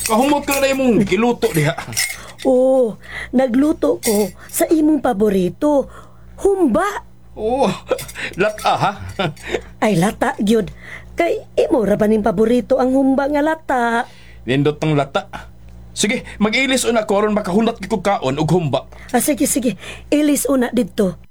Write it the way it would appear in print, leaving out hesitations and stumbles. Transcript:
Kahumot ka na imong giluto diha. Oo, nagluto ko sa imong paborito. Humba. Oh, lata ha? Ay lata, gyud. Kay imo ra ba ning paborito ang humba nga lata? Nindot ng lata. Sige, mag-ilis una ko aron makahunat gyud ko kaon og humba. Sige, sige. Ilis una didto.